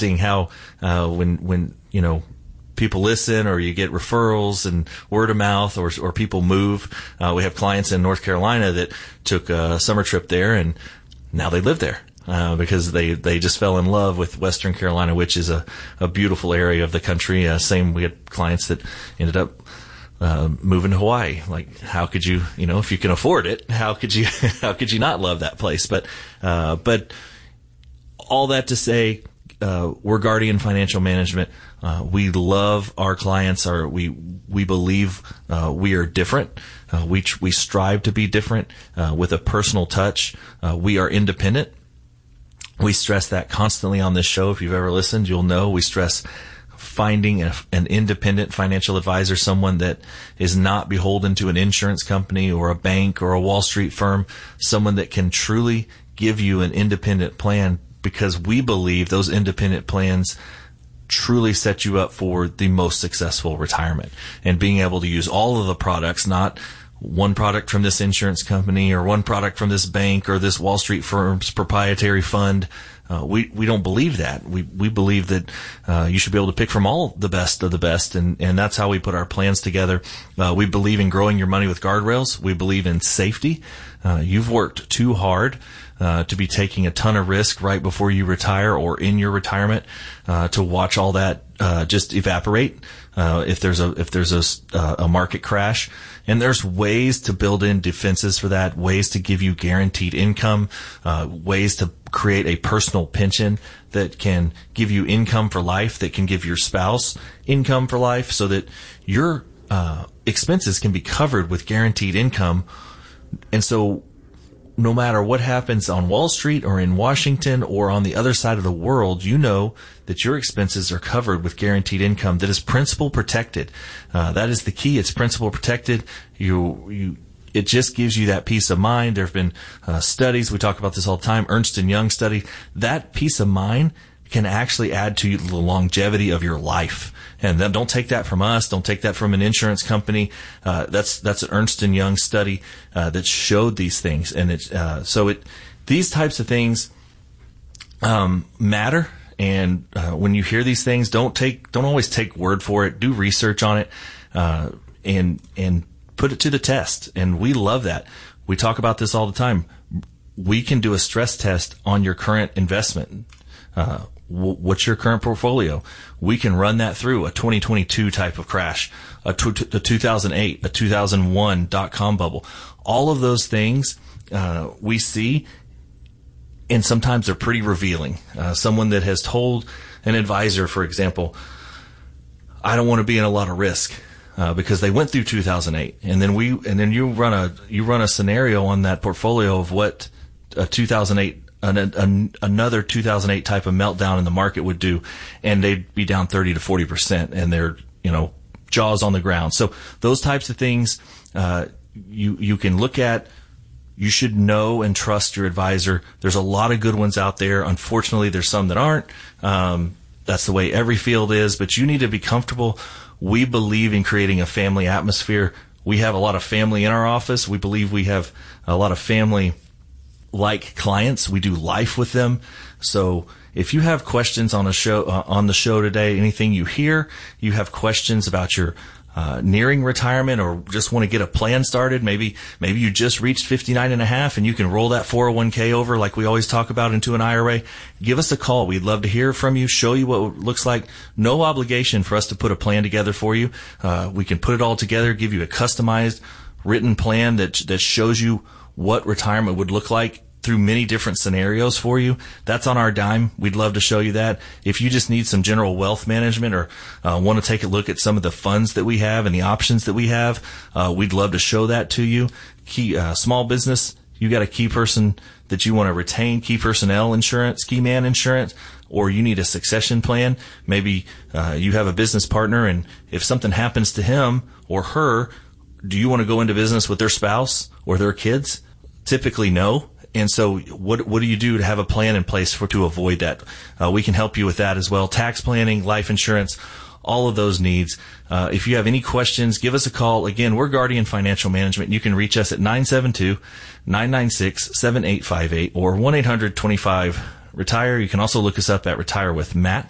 interesting how when people listen or you get referrals and word of mouth or people move. We have clients in North Carolina that took a summer trip there and now they live there. Because they just fell in love with Western Carolina, which is a beautiful area of the country. We had clients that ended up moving to Hawaii. Like, how could you, if you can afford it, how could you not love that place? But all that to say, we're Guardian Financial Management. We love our clients. We believe we are different. We strive to be different with a personal touch. We are independent. We stress that constantly on this show. If you've ever listened, you'll know we stress finding an independent financial advisor, someone that is not beholden to an insurance company or a bank or a Wall Street firm, someone that can truly give you an independent plan, because we believe those independent plans truly set you up for the most successful retirement. And being able to use all of the products, not one product from this insurance company or one product from this bank or this Wall Street firm's proprietary fund. We don't believe that. We believe that you should be able to pick from all the best of the best, and that's how we put our plans together. We believe in growing your money with guardrails. We believe in safety. You've worked too hard to be taking a ton of risk right before you retire or in your retirement to watch all that just evaporate if there's a market crash. And there's ways to build in defenses for that, ways to give you guaranteed income, ways to create a personal pension that can give you income for life, that can give your spouse income for life, so that your expenses can be covered with guaranteed income. And so no matter what happens on Wall Street or in Washington or on the other side of the world, you know that your expenses are covered with guaranteed income that is principal protected. That is the key. It's principal protected. It just gives you that peace of mind. There have been studies. We talk about this all the time. Ernst & Young study. That peace of mind can actually add to the longevity of your life. And then don't take that from us. Don't take that from an insurance company. That's an Ernst & Young study that showed these things. And these types of things matter. And when you hear these things, don't always take word for it. Do research on it and put it to the test. And we love that. We talk about this all the time. We can do a stress test on your current investment. What's your current portfolio? We can run that through a 2022 type of crash, a 2008, a 2001 .com bubble. All of those things we see, and sometimes they're pretty revealing. Someone that has told an advisor, for example, I don't want to be in a lot of risk because they went through 2008, and then you run a scenario on that portfolio of what a 2008 another 2008 type of meltdown in the market would do, and they'd be down 30 to 40%, and they're, jaws on the ground. So those types of things, you can look at. You should know and trust your advisor. There's a lot of good ones out there. Unfortunately, there's some that aren't. That's the way every field is, but you need to be comfortable. We believe in creating a family atmosphere. We have a lot of family in our office. We believe we have a lot of family like clients. We do life with them. So if you have questions on the show today, anything you hear, you have questions about your nearing retirement or just want to get a plan started, maybe you just reached 59 and a half and you can roll that 401k over like we always talk about into an IRA, give us a call. We'd love to hear from you, show you what it looks like. No obligation for us to put a plan together for you. We can put it all together, give you a customized written plan that shows you what retirement would look like through many different scenarios for you. That's on our dime. We'd love to show you that. If you just need some general wealth management or want to take a look at some of the funds that we have and the options that we have, we'd love to show that to you. Small business, you got a key person that you want to retain, key personnel insurance, key man insurance, or you need a succession plan. Maybe you have a business partner, and if something happens to him or her, do you want to go into business with their spouse or their kids? Typically, no. And so what do you do to have a plan in place to avoid that? We can help you with that as well. Tax planning, life insurance, all of those needs. If you have any questions, give us a call. Again, we're Guardian Financial Management. You can reach us at 972-996-7858 or 1-800-25-RETIRE. You can also look us up at Retire with Matt.